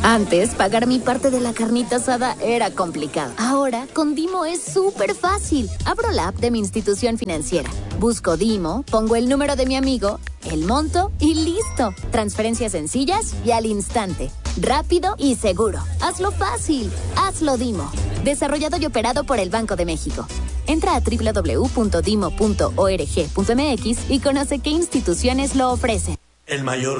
Antes, pagar mi parte de la carnita asada era complicado. Ahora, con Dimo es súper fácil. Abro la app de mi institución financiera. Busco Dimo, pongo el número de mi amigo, el monto y listo. Transferencias sencillas y al instante. Rápido y seguro. Hazlo fácil. Hazlo Dimo. Desarrollado y operado por el Banco de México. Entra a www.dimo.org.mx y conoce qué instituciones lo ofrecen. El mayor